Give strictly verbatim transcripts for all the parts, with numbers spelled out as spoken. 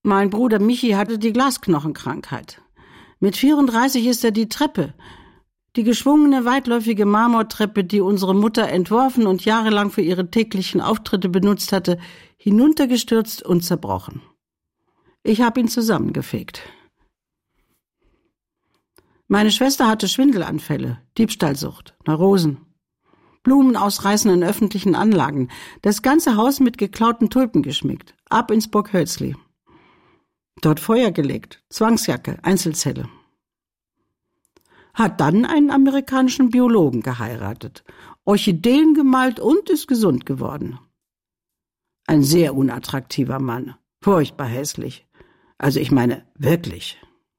Mein Bruder Michi hatte die Glasknochenkrankheit. Mit vierunddreißig ist er die Treppe, die geschwungene, weitläufige Marmortreppe, die unsere Mutter entworfen und jahrelang für ihre täglichen Auftritte benutzt hatte, hinuntergestürzt und zerbrochen. Ich habe ihn zusammengefegt. Meine Schwester hatte Schwindelanfälle, Diebstahlsucht, Neurosen, Blumen ausreißen in öffentlichen Anlagen, das ganze Haus mit geklauten Tulpen geschmückt, ab ins Burg Hölzli. Dort Feuer gelegt, Zwangsjacke, Einzelzelle. Hat dann einen amerikanischen Biologen geheiratet, Orchideen gemalt und ist gesund geworden. Ein sehr unattraktiver Mann, furchtbar hässlich. Also ich meine, wirklich.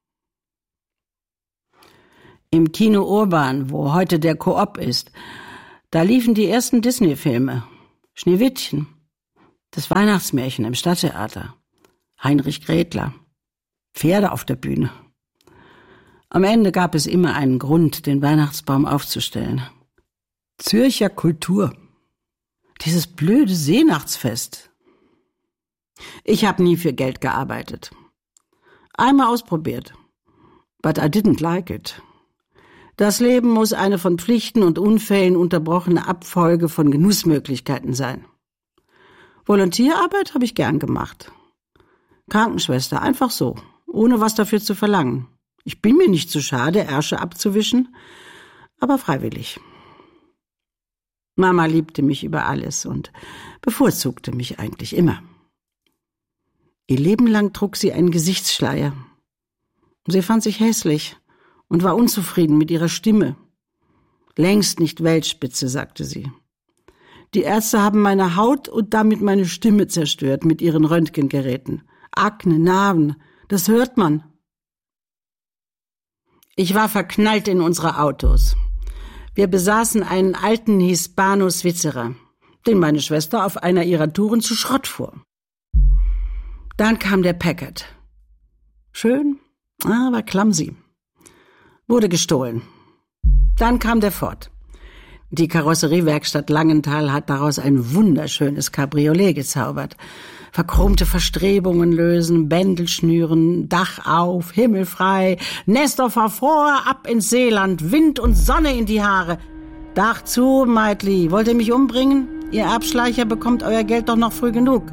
Im Kino Urban, wo heute der Coop ist, da liefen die ersten Disney-Filme. Schneewittchen, das Weihnachtsmärchen im Stadttheater, Heinrich Grätler, Pferde auf der Bühne. Am Ende gab es immer einen Grund, den Weihnachtsbaum aufzustellen. Zürcher Kultur. Dieses blöde Seenachtsfest. Ich habe nie für Geld gearbeitet. Einmal ausprobiert. But I didn't like it. Das Leben muss eine von Pflichten und Unfällen unterbrochene Abfolge von Genussmöglichkeiten sein. Volontierarbeit habe ich gern gemacht. Krankenschwester, einfach so, ohne was dafür zu verlangen. Ich bin mir nicht zu schade, Ärsche abzuwischen, aber freiwillig. Mama liebte mich über alles und bevorzugte mich eigentlich immer. Ihr Leben lang trug sie einen Gesichtsschleier. Sie fand sich hässlich und war unzufrieden mit ihrer Stimme. Längst nicht Weltspitze, sagte sie. Die Ärzte haben meine Haut und damit meine Stimme zerstört mit ihren Röntgengeräten. Akne, Narben, das hört man. Ich war verknallt in unsere Autos. Wir besaßen einen alten Hispano-Switzerer, den meine Schwester auf einer ihrer Touren zu Schrott fuhr. Dann kam der Packard. Schön, aber clumsy. Wurde gestohlen. Dann kam der Ford. Die Karosseriewerkstatt Langenthal hat daraus ein wunderschönes Cabriolet gezaubert. Verchromte Verstrebungen lösen, Bändel schnüren, Dach auf, Himmel frei, Nestor fahr vor, ab ins Seeland, Wind und Sonne in die Haare. Dach zu, Meitli, wollt ihr mich umbringen? Ihr Abschleicher bekommt euer Geld doch noch früh genug.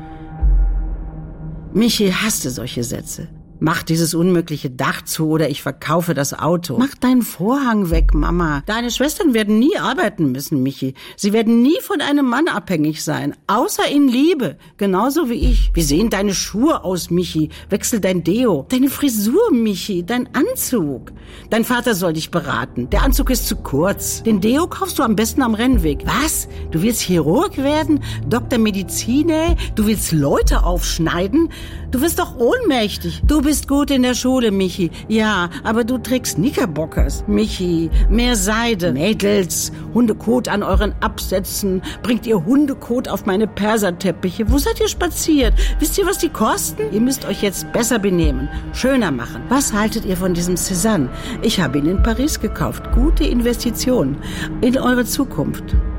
Michi hasste solche Sätze. Mach dieses unmögliche Dach zu oder ich verkaufe das Auto. Mach deinen Vorhang weg, Mama. Deine Schwestern werden nie arbeiten müssen, Michi. Sie werden nie von einem Mann abhängig sein, außer in Liebe, genauso wie ich. Wie sehen deine Schuhe aus, Michi? Wechsel dein Deo. Deine Frisur, Michi, dein Anzug. Dein Vater soll dich beraten. Der Anzug ist zu kurz. Den Deo kaufst du am besten am Rennweg. Was? Du willst Chirurg werden? Doktor Medizine? Du willst Leute aufschneiden? Du wirst doch ohnmächtig. Du bist gut in der Schule, Michi. Ja, aber du trägst Knickerbockers. Michi, mehr Seide. Mädels, Hundekot an euren Absätzen. Bringt ihr Hundekot auf meine Perserteppiche. Wo seid ihr spaziert? Wisst ihr, was die kosten? Ihr müsst euch jetzt besser benehmen. Schöner machen. Was haltet ihr von diesem Cézanne? Ich habe ihn in Paris gekauft. Gute Investition in eure Zukunft.